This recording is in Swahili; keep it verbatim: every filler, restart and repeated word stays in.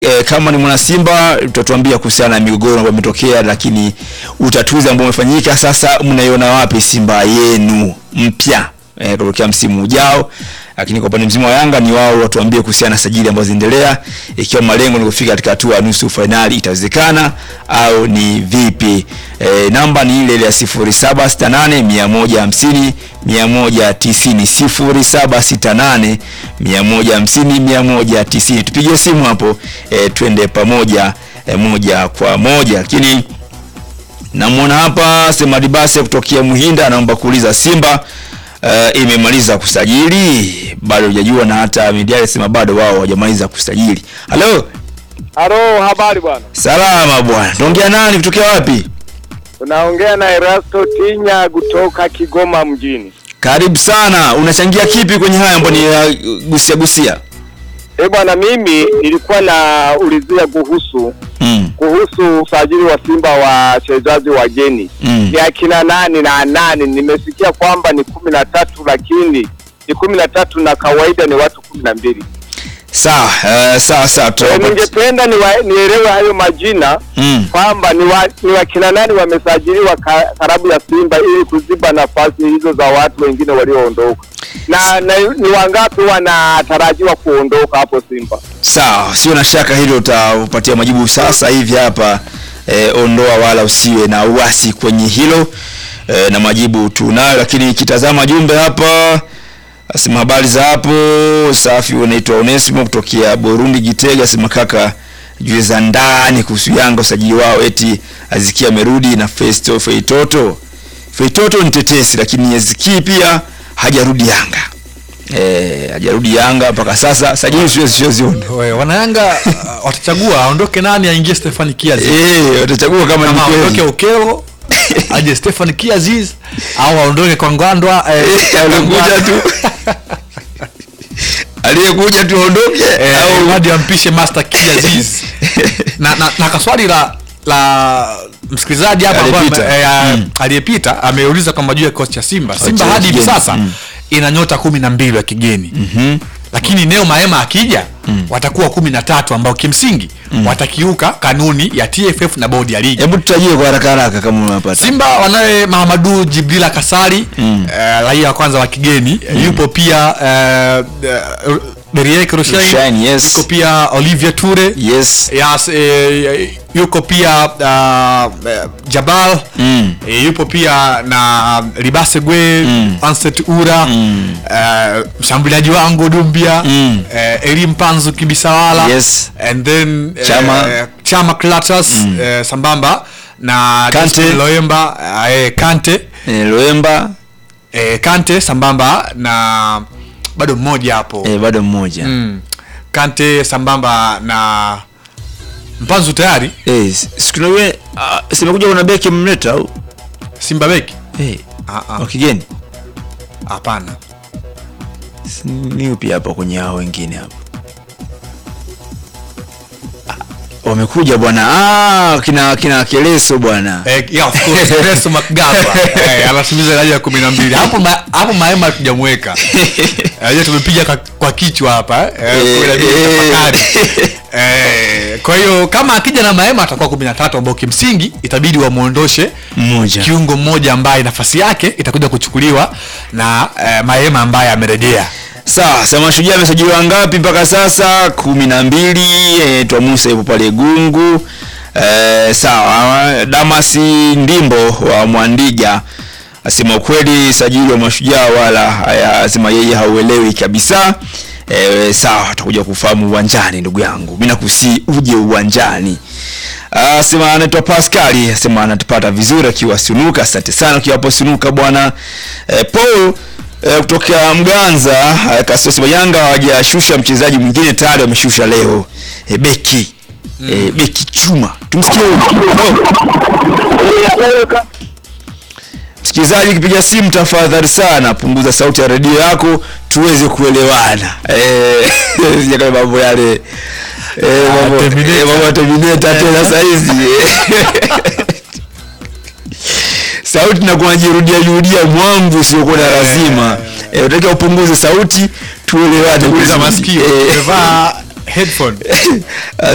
E, kama ni mwana Simba utatuambia kuhusiana na migogoro ambayo imetokea, lakini utatuzi ambao umefanyika sasa mnaiona wapi Simba yenu mpya eh kutokea msimu ujao. Lakini kwa upande mzima wa Yanga ni wao watuambie kuhusiana na sajili ambazo zinaendelea, ikiwa malengo ni kufika katika hatua ya nusu finali itawezekana au ni vipi. E, namba ni ile ile ya sifuri saba sita nane mia moja hamsini mia moja tisini sifuri saba sita nane mia moja hamsini mia moja tisini. Tupige simu hapo e, twende pamoja e, moja kwa moja. Lakini namuona hapa Semadi Base kutokea Muhinda anaomba kuuliza Simba Uh, imemaliza kusajili, bado hujajua, na hata media sema bado wao hawajamaliza kusajili. Halo. Halo, habari bwana? Salama bwana. Tuongea nani kutoka wapi? Unaongea na Erasto Tinya kutoka Kigoma mjini. Karibu sana. Unachangia kipi kwenye haya ambapo ni uh, gusia gusia? Eh bwana, mimi nilikuwa na ulizia kuhusu mm. kuhusu usajili wa Simba wa wachezaji wageni. Mm. Ni akina nani na nani? Nimesikia kwamba ni kumi na tatu, lakini ni kumi na tatu na kawaida ni watu kumi na mbili. Sawa, uh, sawa sawa. E, ningependa nielewe hayo majina mm. kwamba ni wa, ni wakina nani wamesajiliwa karibu ya Simba ili kuziba nafasi hizo za watu wengine walioondoka. Na, na ni wangapi wanatarajiwa kuondoka hapo Simba? Sawa, sio na shaka hilo utapatia majibu sasa hivi hapa. E, ondoa wala usiwe na uasi kwenye hilo. E, na majibu tunayo, lakini kitazama jumbe hapa asema habari za hapo safi. Unaitwa Onesimo kutokea Burundi Gitega, asema kaka juu za ndani kuhusu Yanga usajili wao, eti Azikia amerudi na Festo Feitoto. Feitoto ni tetesi, lakini Azikia pia hajarudi Yanga. Eh, hajarudi Yanga mpaka sasa. Sajili sio sio zione. Wewe wana Yanga uh, watachagua aondoke nani aingie Stefan Kiaziz. Eh, watachagua kama ni kweli. Aondoke Okelo aje Stefan Kiaziz au aondoke kwa Ngandwa eh, alikuja tu. Aliyekuja tu aondoke eh, au hadi ampishe Master Kiaziz. na, na na kaswali la la msikilizaji hapa ambaye aliyepita mm. ameuliza kama juu ya kocha cha Simba. Simba hadi hivi sasa mm. ina nyota kumi na mbili wa kigeni. Mhm. Lakini Neo Maema akija mm. watakuwa kumi na tatu ambao kimsingi mm. watakiuka kanuni ya T F F na bodi ya ligi. Hebu tutajie kwa haraka haraka kama unapata. Simba wanaye Mahamadou Jibrila Kasari mm. uh, raia wa kwanza wa kigeni. Mm. Yupo pia uh, uh, Derrick Rochaine, yes. Yuko pia Olivier Toure, yes. Yes, eh, yuko pia uh, Jabal, mm. eh, yupo pia na Libase Gwe, mm. Anset Ura, mm. uh, mshambuliaji wangu Dumbia, mm. uh, Elim Panzu Kibisawala, yes. And then Chama, uh, Chama Klatas, mm. uh, sambamba na Kante Loemba, uh, Kante, eh, Loemba, eh, Kante sambamba na bado mmoja hapo. Eh, bado mmoja. Mm. Kante sambamba na Mpanzu tayari. Eh, sikuna wewe uh, simekuja kuna beki mmleta au Simba beki? Eh, ah ah. Wakigeni? Hapana. Ni upi hapa kwenye hao wengine hapo? Wamekuja bwana. Ah, kina kina Keleso bwana. Eh, yeah, of course. Keleso Makgaba. Eh, anatimiza daraja ya kumi na mbili. Hapo ma, hapo Maema hatujamweka. Eh, tumepiga kwa, kwa kichwa hapa, eh, kwa tafakari. Eh, kwa hiyo kama akija na Maema atakuwa kumi na tatu ambao kimsingi itabidi wamuondoshe mmoja. Kiungo mmoja ambaye nafasi yake itakuja kuchukuliwa na eh, Maema ambaye amerejea. Sawa, sema Shujaa amesajiliwa ngapi mpaka sasa? kumi na mbili. E, Twa Musa yupo pale Gungu. E, sawa, Damasi Ndimbo wa Mwandiga asema kweli sajili wa Mashujaa wala asema yeye hauelewi kabisa. E, sawa, tutakuja kufahamu uwanjani ndugu yangu. Mimi nakusi uje uwanjani. Asema anaitwa Pascal, asema anatupata vizuri akiwa Sunuka. Asante sana akiwa hapo Sunuka bwana. E, Paul E, kutoka Mganza kasema Yanga hawajashusha mchezaji mwingine, tayari wameshusha leo e, beki mm. e, beki Chuma. Tumsikie msikilizaji, kipiga simu tafadhali sana punguza sauti ya redio yako tuweze kuelewana. Eh, sija kama mambo yale eh mambo mambo terminator tena sasa hizi. Sauti na kujirudia rudia mwangu sio kwa lazima. Eh, unataka upunguze sauti tuelewane kwa masikio. Umevaa headphone.